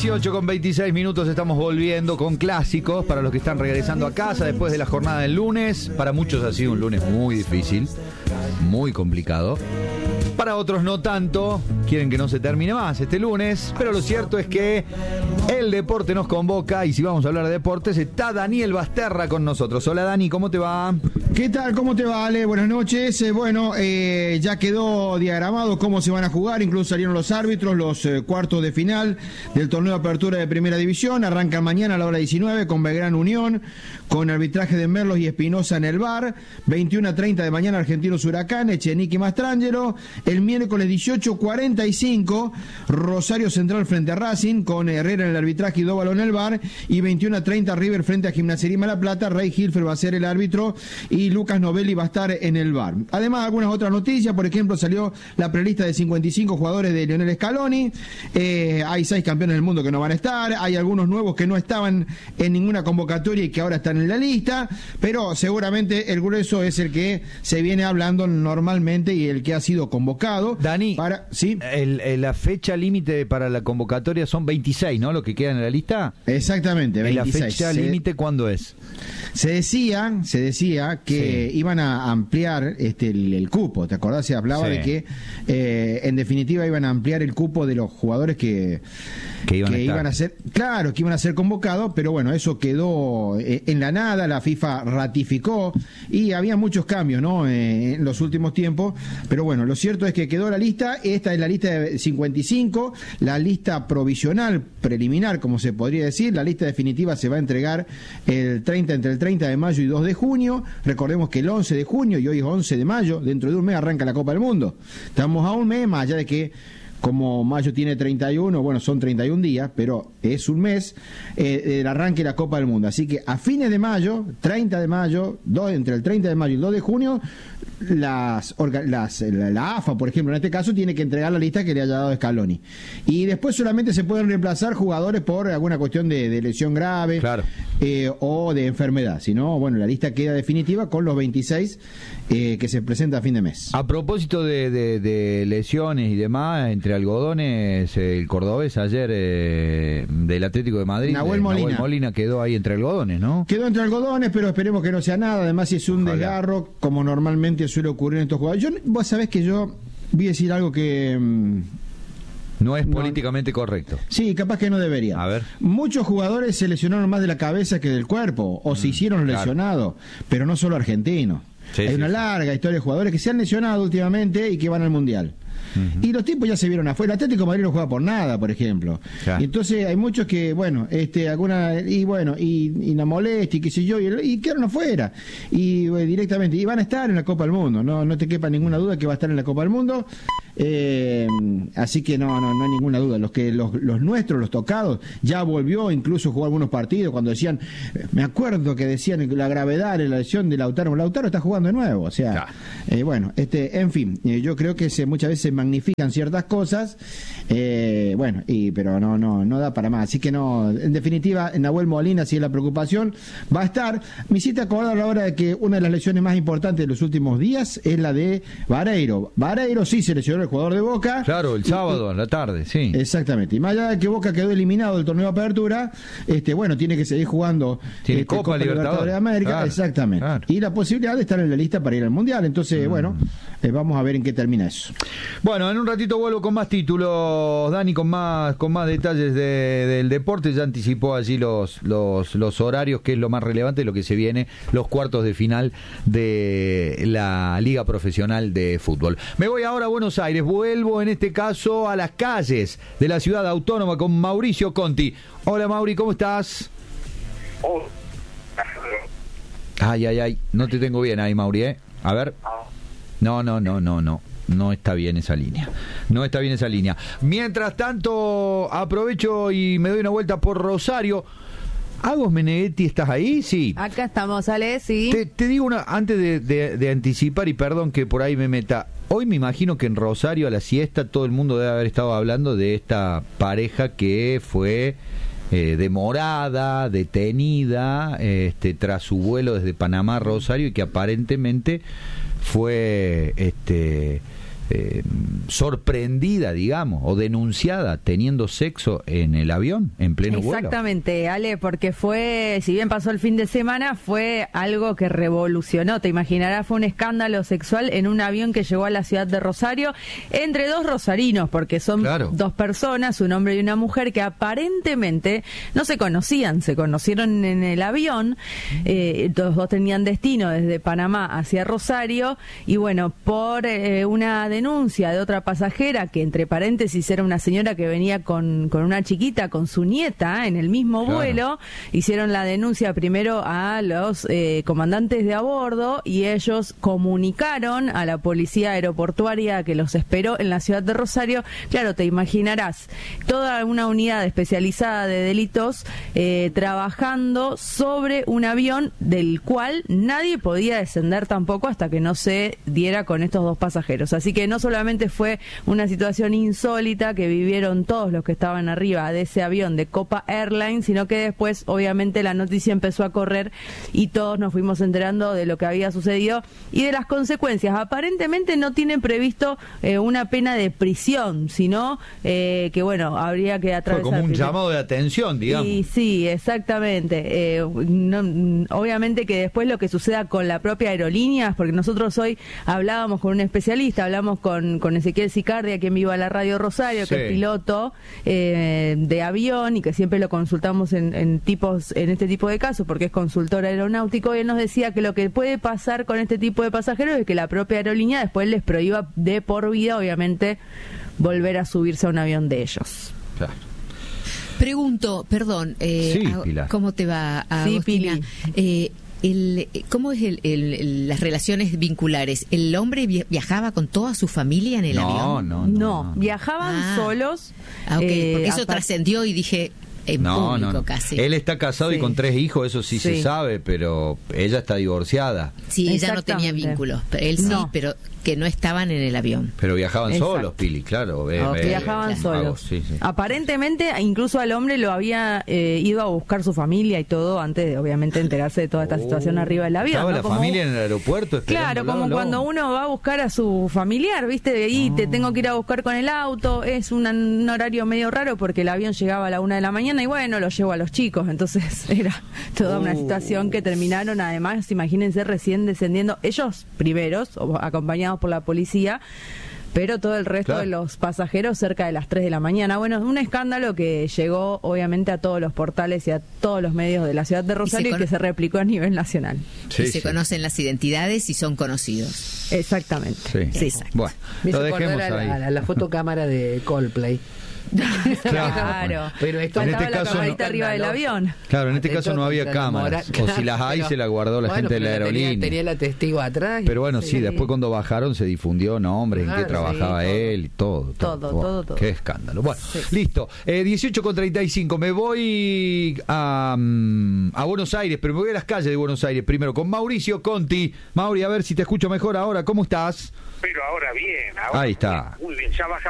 18:26 estamos volviendo con clásicos para los que están regresando a casa después de la jornada del lunes. Para muchos ha sido un lunes muy difícil, muy complicado. Para otros no tanto, quieren que no se termine más este lunes, pero lo cierto es que el deporte nos convoca y si vamos a hablar de deportes está Daniel Basterra con nosotros. Hola Dani, ¿cómo te va? ¿Qué tal? ¿Cómo te va, Ale? Buenas noches. Ya quedó diagramado cómo se van a jugar, incluso salieron los árbitros, los cuartos de final del torneo de apertura de Primera División. Arrancan mañana a la hora 19 con Belgrano Unión, con arbitraje de Merlos y Espinosa en el VAR. 21:30 de mañana Argentinos Huracán, Echenique y Mastrangelo. El miércoles 18:45 Rosario Central frente a Racing, con Herrera en el arbitraje y Dóvalo en el VAR. Y 21:30 River frente a Gimnasia La Plata. Rey Hilfer va a ser el árbitro y Lucas Novelli va a estar en el VAR. Además, algunas otras noticias. Por ejemplo, salió la prelista de 55 jugadores de Lionel Scaloni. Hay 6 campeones del mundo que no van a estar. Hay algunos nuevos que no estaban en ninguna convocatoria y que ahora están en la lista. Pero seguramente el grueso es el que se viene hablando normalmente y el que ha sido convocado. Dani, ¿sí? La fecha límite para la convocatoria son 26, ¿no? Lo que queda en la lista. Exactamente, 26. ¿Y la fecha límite cuándo es? Se decía que iban a ampliar el cupo. ¿Te acordás? Se hablaba de que en definitiva iban a ampliar el cupo de los jugadores que iban a ser, claro, que iban a ser convocados, pero bueno, eso quedó en la nada. La FIFA ratificó y había muchos cambios, ¿no? En los últimos tiempos, pero bueno, lo cierto es que quedó la lista. Esta es la lista de 55, la lista provisional, preliminar, como se podría decir. La lista definitiva se va a entregar entre el 30 de mayo y 2 de junio. Recordemos que el 11 de junio, y hoy es 11 de mayo, dentro de un mes arranca la Copa del Mundo. Estamos a un mes, más allá de que como mayo tiene 31, bueno, son 31 días, pero es un mes el arranque de la Copa del Mundo. Así que a fines de mayo, 30 de mayo, entre el 30 de mayo y el 2 de junio, la AFA, por ejemplo, en este caso, tiene que entregar la lista que le haya dado Scaloni. Y después solamente se pueden reemplazar jugadores por alguna cuestión de lesión grave, claro, o de enfermedad. Si no, bueno, la lista queda definitiva con los 26 que se presenta a fin de mes. A propósito de lesiones y demás, entre algodones, el cordobés ayer del Atlético de Madrid, Nahuel Molina quedó ahí entre algodones, ¿no? Quedó entre algodones, pero esperemos que no sea nada. Además, si es un desgarro, como normalmente suele ocurrir en estos jugadores. Vos sabés que yo voy a decir algo que no es políticamente correcto. Sí, capaz que no debería. A ver. Muchos jugadores se lesionaron más de la cabeza que del cuerpo, o se hicieron lesionados, pero no solo argentinos. Hay una larga historia de jugadores que se han lesionado últimamente y que van al Mundial. Y los tipos ya se vieron afuera. El Atlético de Madrid no juega por nada, por ejemplo. Y entonces hay muchos que, bueno, y la molestia y qué sé yo, y quedaron afuera. Y directamente, y van a estar en la Copa del Mundo. No te quepa ninguna duda que va a estar en la Copa del Mundo. Así que no hay ninguna duda. Los nuestros, los tocados, ya volvió, incluso jugó algunos partidos cuando decían, me acuerdo que decían la gravedad de la lesión de Lautaro está jugando de nuevo. O sea, en fin, yo creo que muchas veces se magnifican ciertas cosas, pero no da para más. Así que no, en definitiva, Nahuel Molina, si es la preocupación, va a estar. Me hiciste acordar a la hora de que una de las lesiones más importantes de los últimos días es la de Vareiro. Vareiro sí se lesionó, el jugador de Boca. Claro, el sábado a la tarde, sí. Exactamente. Y más allá de que Boca quedó eliminado del torneo de apertura, tiene que seguir jugando Copa Libertadores de América. Claro, exactamente. Claro. Y la posibilidad de estar en la lista para ir al Mundial. Entonces, vamos a ver en qué termina eso. Bueno, en un ratito vuelvo con más títulos, Dani, con más detalles del deporte. Ya anticipó allí los horarios, que es lo más relevante, lo que se viene, los cuartos de final de la Liga Profesional de Fútbol. Me voy ahora a Buenos Aires, vuelvo en este caso a las calles de la ciudad autónoma con Mauricio Conti. Hola Mauri, ¿cómo estás? Ay, no te tengo bien ahí, Mauri, ¿eh? A ver. No está bien esa línea. No está bien esa línea. Mientras tanto, aprovecho y me doy una vuelta por Rosario. Agos Meneghetti, ¿estás ahí? Sí. Acá estamos, Ale, sí. Te digo antes de anticipar, y perdón que por ahí me meta. Hoy me imagino que en Rosario a la siesta todo el mundo debe haber estado hablando de esta pareja que fue demorada, detenida, tras su vuelo desde Panamá a Rosario, y que aparentemente fue sorprendida, digamos, o denunciada teniendo sexo en el avión, en pleno vuelo. Exactamente, Ale, porque fue, si bien pasó el fin de semana, fue algo que revolucionó, te imaginarás, fue un escándalo sexual en un avión que llegó a la ciudad de Rosario, entre dos rosarinos, porque son dos personas, un hombre y una mujer, que aparentemente no se conocían, se conocieron en el avión, los dos tenían destino desde Panamá hacia Rosario, y bueno, por una denuncia de otra pasajera, que entre paréntesis era una señora que venía con una chiquita, con su nieta, en el mismo vuelo, hicieron la denuncia primero a los comandantes de a bordo, y ellos comunicaron a la policía aeroportuaria que los esperó en la ciudad de Rosario. Claro, te imaginarás, toda una unidad especializada de delitos trabajando sobre un avión del cual nadie podía descender tampoco hasta que no se diera con estos dos pasajeros. Así que no solamente fue una situación insólita que vivieron todos los que estaban arriba de ese avión de Copa Airlines, sino que después obviamente la noticia empezó a correr y todos nos fuimos enterando de lo que había sucedido y de las consecuencias. Aparentemente no tienen previsto una pena de prisión, sino que bueno, habría que atravesar... Fue como un llamado de atención, digamos. Y sí, exactamente. Obviamente que después lo que suceda con la propia aerolínea, porque nosotros hoy hablábamos con un especialista, hablamos con Ezequiel Sicardi, a quien viva la Radio Rosario, que es piloto de avión y que siempre lo consultamos en este tipo de casos porque es consultor aeronáutico, y él nos decía que lo que puede pasar con este tipo de pasajeros es que la propia aerolínea después les prohíba de por vida, obviamente, volver a subirse a un avión de ellos. Claro. Pregunto, perdón, ¿cómo te va, Agostina? Pili. ¿Cómo es las relaciones vinculares? ¿El hombre viajaba con toda su familia en el avión? No, viajaban solos. Porque eso trascendió y dije... No. Casi. Él está casado y con 3 hijos, eso sí se sabe, pero ella está divorciada. Sí, ella no tenía vínculos, él sí, pero que no estaban en el avión. Pero viajaban solos, Pili, claro. Viajaban solos. Sí. Aparentemente, incluso al hombre lo había ido a buscar su familia y todo, antes de, obviamente, enterarse de toda esta situación arriba del avión. ¿Estaba la familia en el aeropuerto? Claro, como cuando uno va a buscar a su familiar, ¿viste? De ahí te tengo que ir a buscar con el auto, es un horario medio raro porque el avión llegaba a la 1 de la mañana y bueno, lo llevo a los chicos, entonces era toda una situación que terminaron, además, imagínense, recién descendiendo, ellos primeros, acompañados por la policía, pero todo el resto de los pasajeros cerca de las 3 de la mañana. Bueno, un escándalo que llegó obviamente a todos los portales y a todos los medios de la ciudad de Rosario y que se replicó a nivel nacional. Se conocen las identidades y son conocidos. Exactamente. Sí. Exacto. Bueno, me lo hizo dejemos acordar ahí. a la fotocámara de Coldplay. Claro. Pero esto en este la caso camarita arriba del avión. Claro, en este caso no había cámaras. O si las hay, se las guardó la gente de la aerolínea. Tenía la testigo atrás. Pero bueno, sí, después cuando bajaron se difundió nombres, en qué trabajaba él y todo. Qué escándalo. Bueno, listo. 18:35. Me voy a Buenos Aires, pero me voy a las calles de Buenos Aires primero con Mauricio Conti. Mauri, a ver si te escucho mejor ahora. ¿Cómo estás? Pero ahora bien. Ahí está. Muy bien, ya baja